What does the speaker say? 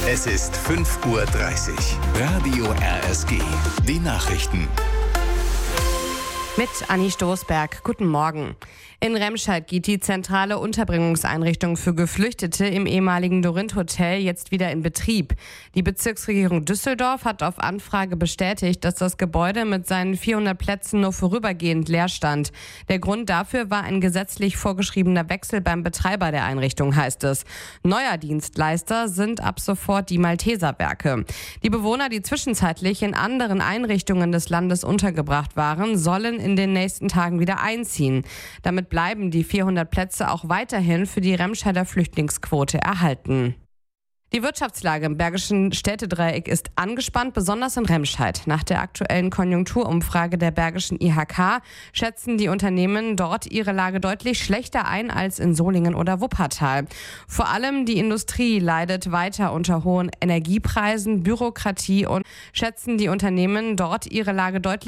Es ist 5:30 Uhr. Radio RSG. Die Nachrichten. Mit Anni Stoßberg. Guten Morgen. In Remscheid geht die zentrale Unterbringungseinrichtung für Geflüchtete im ehemaligen Dorint-Hotel jetzt wieder in Betrieb. Die Bezirksregierung Düsseldorf hat auf Anfrage bestätigt, dass das Gebäude mit seinen 400 Plätzen nur vorübergehend leer stand. Der Grund dafür war ein gesetzlich vorgeschriebener Wechsel beim Betreiber der Einrichtung, heißt es. Neuer Dienstleister sind ab sofort die Malteserwerke. Die Bewohner, die zwischenzeitlich in anderen Einrichtungen des Landes untergebracht waren, sollen in den nächsten Tagen wieder einziehen. Damit bleiben die 400 Plätze auch weiterhin für die Remscheider Flüchtlingsquote erhalten. Die Wirtschaftslage im Bergischen Städtedreieck ist angespannt, besonders in Remscheid. Nach der aktuellen Konjunkturumfrage der Bergischen IHK schätzen die Unternehmen dort ihre Lage deutlich schlechter ein als in Solingen oder Wuppertal. Vor allem die Industrie leidet weiter unter hohen Energiepreisen, Bürokratie und schätzen die Unternehmen dort ihre Lage deutlich